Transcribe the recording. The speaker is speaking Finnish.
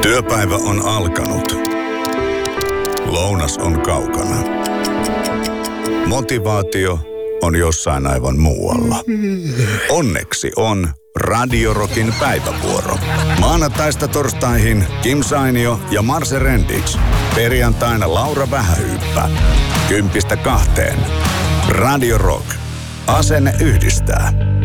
Työpäivä on alkanut. Lounas on kaukana. Motivaatio on jossain aivan muualla. Onneksi on Radio Rockin päivävuoro. Maanantaista torstaihin Kim Sainio ja Marse Rendic. Perjantaina Laura Vähähyyppä. 10–2. Radio Rock. Asenne yhdistää.